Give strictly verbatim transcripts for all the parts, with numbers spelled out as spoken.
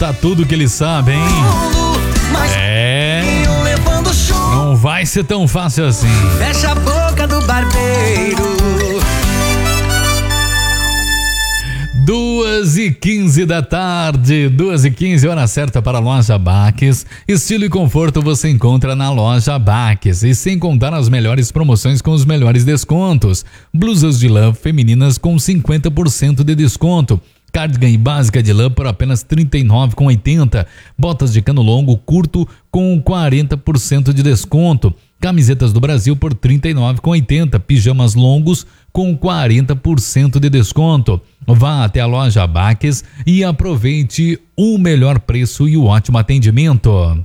Tá tudo que ele sabe, hein? É. Não vai ser tão fácil assim. Fecha a boca do barbeiro. Duas e quinze da tarde, duas e quinze, hora certa para a Loja Baques. Estilo e conforto você encontra na Loja Baques. E sem contar as melhores promoções com os melhores descontos. Blusas de lã femininas com cinquenta por cento de desconto. Cardigan básica de lã por apenas trinta e nove reais e oitenta centavos. Botas de cano longo curto com quarenta por cento de desconto. Camisetas do Brasil por trinta e nove reais e oitenta centavos. Pijamas longos com quarenta por cento de desconto. Vá até a Loja Baques e aproveite o melhor preço e o ótimo atendimento.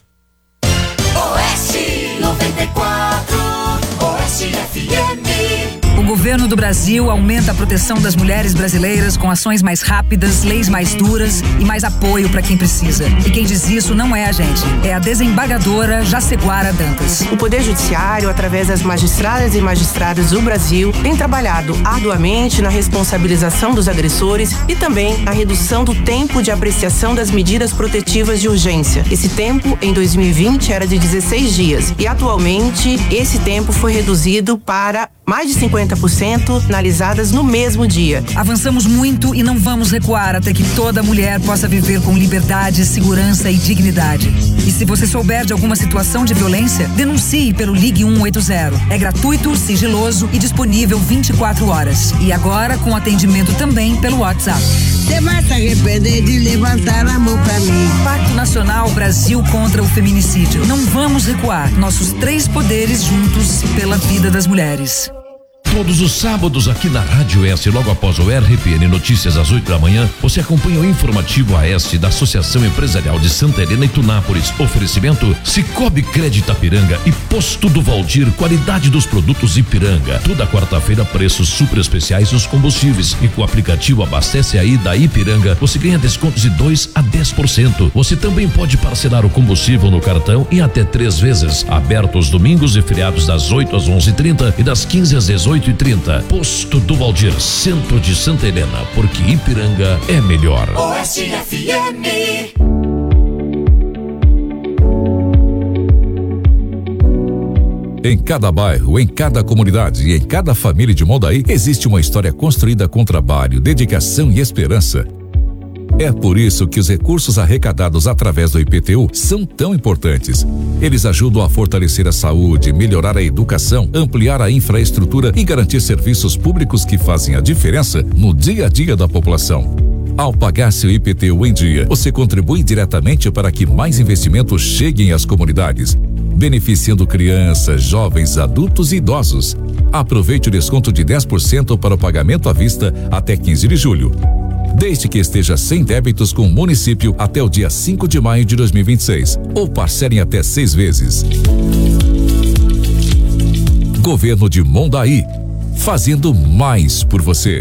Oeste noventa e quatro, Oeste F M. O governo do Brasil aumenta a proteção das mulheres brasileiras com ações mais rápidas, leis mais duras e mais apoio para quem precisa. E quem diz isso não é a gente, é a desembargadora Jaceguara Dantas. O Poder Judiciário, através das magistradas e magistrados do Brasil, tem trabalhado arduamente na responsabilização dos agressores e também na redução do tempo de apreciação das medidas protetivas de urgência. Esse tempo, em dois mil e vinte, era de dezesseis dias e atualmente esse tempo foi reduzido para mais de cinquenta por cento analisadas no mesmo dia. Avançamos muito e não vamos recuar até que toda mulher possa viver com liberdade, segurança e dignidade. E se você souber de alguma situação de violência, denuncie pelo Ligue um oito zero. É gratuito, sigiloso e disponível vinte e quatro horas. E agora com atendimento também pelo WhatsApp. Você vai se arrepender de levantar a mão pra mim. Pacto Nacional Brasil contra o Feminicídio. Não vamos recuar. Nossos três poderes juntos pela vida das mulheres. Todos os sábados aqui na Rádio S, logo após o R P N Notícias às oito da manhã, você acompanha o informativo A S da Associação Empresarial de Santa Helena e Tunápolis. Oferecimento Cicobi Crédito Ipiranga e Posto do Valdir, qualidade dos produtos Ipiranga. Toda quarta-feira preços super especiais nos combustíveis e com o aplicativo Abastece Aí da Ipiranga, você ganha descontos de dois a dez por cento. Você também pode parcelar o combustível no cartão em até três vezes. Aberto aos domingos e feriados das oito às onze e trinta e das quinze às dezoito e trinta. Posto do Valdir, centro de Santa Helena, porque Ipiranga é melhor. Oeste F M. Em cada bairro, em cada comunidade e em cada família de Mondaí existe uma história construída com trabalho, dedicação e esperança. É por isso que os recursos arrecadados através do I P T U são tão importantes. Eles ajudam a fortalecer a saúde, melhorar a educação, ampliar a infraestrutura e garantir serviços públicos que fazem a diferença no dia a dia da população. Ao pagar seu I P T U em dia, você contribui diretamente para que mais investimentos cheguem às comunidades, beneficiando crianças, jovens, adultos e idosos. Aproveite o desconto de dez por cento para o pagamento à vista até quinze de julho. Desde que esteja sem débitos com o município até o dia cinco de maio de dois mil e vinte e seis, ou parcelem até seis vezes. Governo de Mondaí, fazendo mais por você.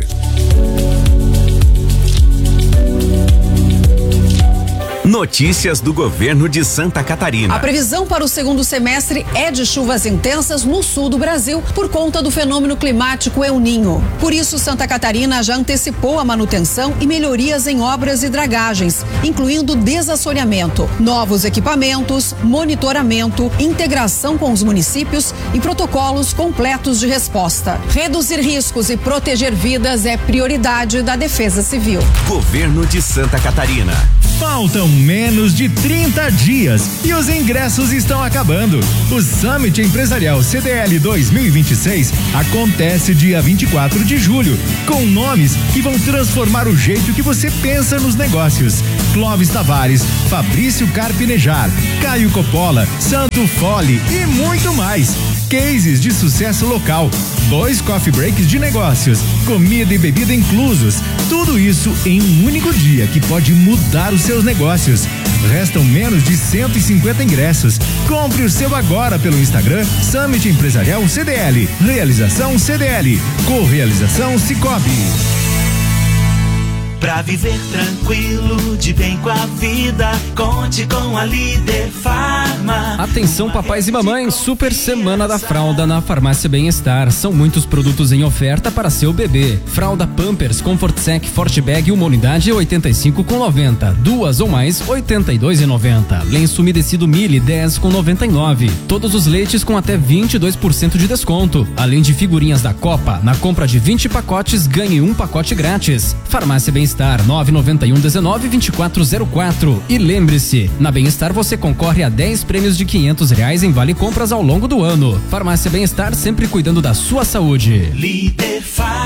Notícias do governo de Santa Catarina. A previsão para o segundo semestre é de chuvas intensas no sul do Brasil por conta do fenômeno climático El Niño. Por isso, Santa Catarina já antecipou a manutenção e melhorias em obras e dragagens, incluindo desassoreamento, novos equipamentos, monitoramento, integração com os municípios e protocolos completos de resposta. Reduzir riscos e proteger vidas é prioridade da Defesa Civil. Governo de Santa Catarina. Faltam menos de trinta dias e os ingressos estão acabando. O Summit Empresarial C D L dois mil e vinte e seis acontece dia vinte e quatro de julho, com nomes que vão transformar o jeito que você pensa nos negócios. Clóvis Tavares, Fabrício Carpinejar, Caio Coppola, Santo Fole e muito mais. Cases de sucesso local, dois coffee breaks de negócios, comida e bebida inclusos. Tudo isso em um único dia que pode mudar os seus negócios. Restam menos de cento e cinquenta ingressos. Compre o seu agora pelo Instagram Summit Empresarial C D L. Realização C D L. Correalização Cicobi. Pra viver tranquilo, de bem com a vida, conte com a Líder Farma. Atenção papais e mamães, super semana da fralda na Farmácia Bem-Estar. São muitos produtos em oferta para seu bebê. Fralda Pampers, Comfort Sec, Forte Bag, uma unidade oitenta e cinco com noventa. Duas ou mais, oitenta e dois e noventa. Lenço umedecido Mili, dez com noventa e nove. Todos os leites com até vinte e dois por cento de desconto. Além de figurinhas da Copa, na compra de vinte pacotes, ganhe um pacote grátis. Farmácia Bem-Estar, nove nove um dezenove, vinte e quatro zero quatro. E lembre-se, na Bem-Estar você concorre a dez prêmios de quinhentos reais em vale compras ao longo do ano. Farmácia Bem-Estar, sempre cuidando da sua saúde. Líder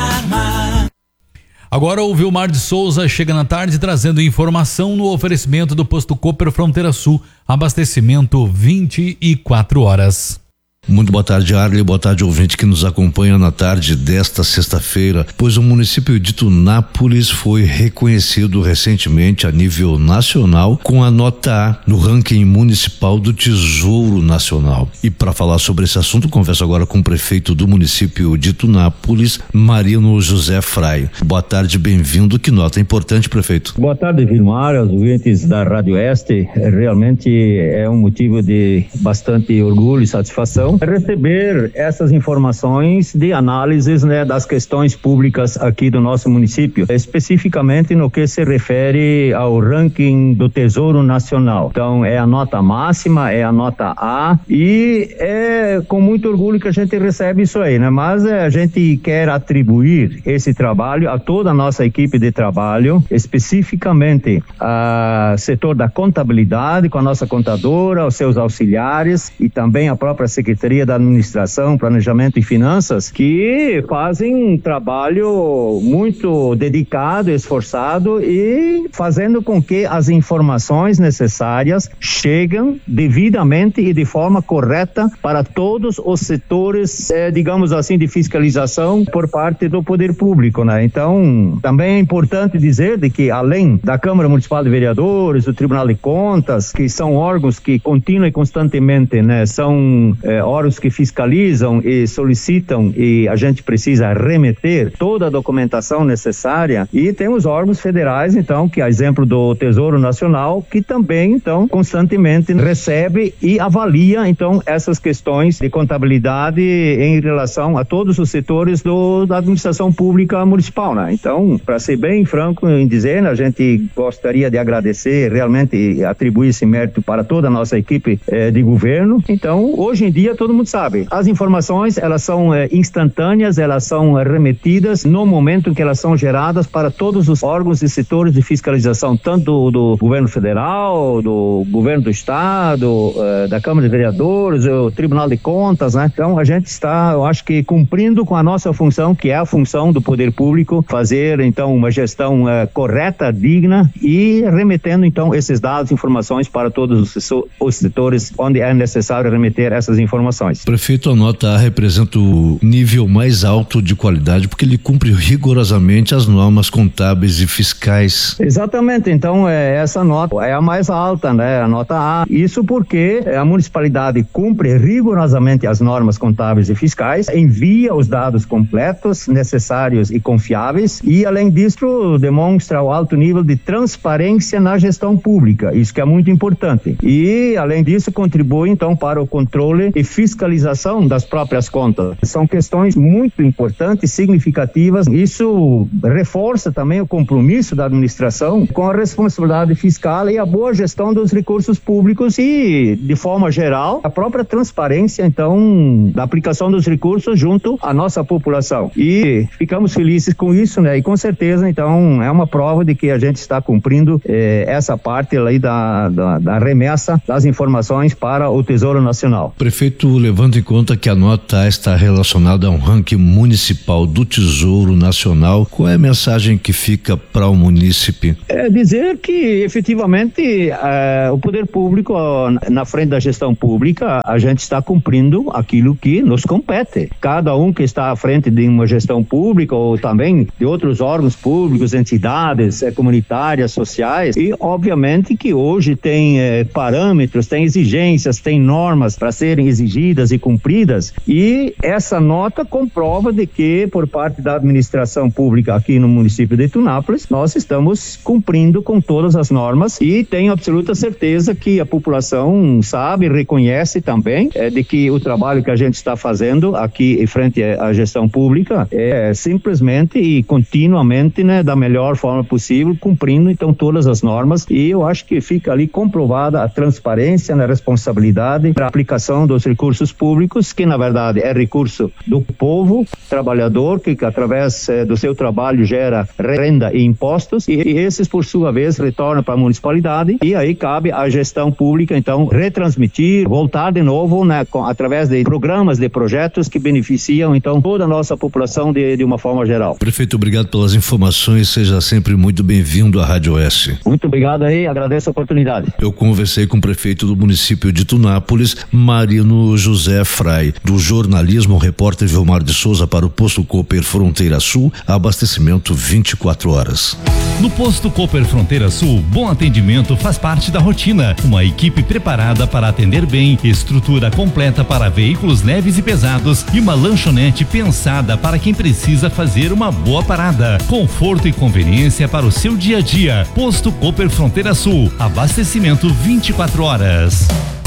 Farma. Agora o Vilmar de Souza chega na tarde trazendo informação no oferecimento do Posto Cooper Fronteira Sul. Abastecimento vinte e quatro horas. Muito boa tarde, Arley, boa tarde, ouvinte que nos acompanha na tarde desta sexta-feira, pois o município de Tunápolis foi reconhecido recentemente a nível nacional com a nota A no ranking municipal do Tesouro Nacional. E para falar sobre esse assunto, converso agora com o prefeito do município de Tunápolis, Marino José Fraio. Boa tarde, bem-vindo, que nota importante, prefeito. Boa tarde, Vilmar, aos ouvintes da Rádio Oeste. Realmente é um motivo de bastante orgulho e satisfação receber essas informações de análises, né, das questões públicas aqui do nosso município, especificamente no que se refere ao ranking do Tesouro Nacional. Então é a nota máxima, é a nota A, e é com muito orgulho que a gente recebe isso aí, né? Mas é, a gente quer atribuir esse trabalho a toda a nossa equipe de trabalho, especificamente ao setor da contabilidade, com a nossa contadora, os seus auxiliares e também a própria Secretaria da Administração, Planejamento e Finanças, que fazem um trabalho muito dedicado, esforçado e fazendo com que as informações necessárias cheguem devidamente e de forma correta para todos os setores, eh, digamos assim, de fiscalização por parte do poder público, né? Então, também é importante dizer de que além da Câmara Municipal de Vereadores, do Tribunal de Contas, que são órgãos que continuam e constantemente, né, são eh, órgãos que fiscalizam e solicitam, e a gente precisa remeter toda a documentação necessária, e temos órgãos federais, então, que a exemplo do Tesouro Nacional, que também, então, constantemente recebe e avalia, então, essas questões de contabilidade em relação a todos os setores do, da administração pública municipal, né? Então, para ser bem franco em dizer, a gente gostaria de agradecer, realmente atribuir esse mérito para toda a nossa equipe eh, de governo. Então, hoje em dia, todo mundo sabe, as informações, elas são eh, instantâneas, elas são eh, remetidas no momento em que elas são geradas para todos os órgãos e setores de fiscalização, tanto do, do governo federal, do governo do estado, eh, da Câmara de Vereadores, o Tribunal de Contas, né? Então a gente está, eu acho que cumprindo com a nossa função, que é a função do poder público, fazer então uma gestão eh, correta, digna, e remetendo então esses dados, informações para todos os, os setores onde é necessário remeter essas informações. Prefeito, a nota A representa o nível mais alto de qualidade porque ele cumpre rigorosamente as normas contábeis e fiscais. Exatamente, então é, essa nota é a mais alta, né? A nota A. Isso porque a municipalidade cumpre rigorosamente as normas contábeis e fiscais, envia os dados completos, necessários e confiáveis, e além disso demonstra o alto nível de transparência na gestão pública, isso que é muito importante. E além disso contribui então para o controle e fiscalização das próprias contas. São questões muito importantes, significativas. Isso reforça também o compromisso da administração com a responsabilidade fiscal e a boa gestão dos recursos públicos e, de forma geral, a própria transparência, então, da aplicação dos recursos junto à nossa população. E ficamos felizes com isso, né? E com certeza, então, é uma prova de que a gente está cumprindo eh, essa parte aí da, da, da remessa das informações para o Tesouro Nacional. Prefeito, levando em conta que a nota A está relacionada a um ranking municipal do Tesouro Nacional, qual é a mensagem que fica para o munícipe? É dizer que efetivamente eh, o poder público, na frente da gestão pública, a gente está cumprindo aquilo que nos compete. Cada um que está à frente de uma gestão pública ou também de outros órgãos públicos, entidades eh, comunitárias, sociais, e obviamente que hoje tem eh, parâmetros, tem exigências, tem normas para serem exigidas exigidas e cumpridas, e essa nota comprova de que, por parte da administração pública aqui no município de Tunápolis, nós estamos cumprindo com todas as normas, e tenho absoluta certeza que a população sabe, reconhece também é, de que o trabalho que a gente está fazendo aqui em frente à gestão pública é simplesmente e continuamente, né, da melhor forma possível, cumprindo então todas as normas, e eu acho que fica ali comprovada a transparência, a responsabilidade para a aplicação dos recursos públicos, que na verdade é recurso do povo trabalhador, que através eh, do seu trabalho gera renda e impostos, e, e esses por sua vez retornam para a municipalidade, e aí cabe à gestão pública então retransmitir, voltar de novo, né, com, através de programas, de projetos que beneficiam então toda a nossa população de, de uma forma geral. Prefeito, obrigado pelas informações, seja sempre muito bem-vindo à Rádio Oeste. Muito obrigado aí, agradeço a oportunidade. Eu conversei com o prefeito do município de Tunápolis, Marino José Frai, do jornalismo, repórter Vilmar de Souza para o Posto Cooper Fronteira Sul, abastecimento vinte e quatro horas. No Posto Cooper Fronteira Sul, bom atendimento faz parte da rotina. Uma equipe preparada para atender bem, estrutura completa para veículos leves e pesados e uma lanchonete pensada para quem precisa fazer uma boa parada. Conforto e conveniência para o seu dia a dia. Posto Cooper Fronteira Sul, abastecimento vinte e quatro horas.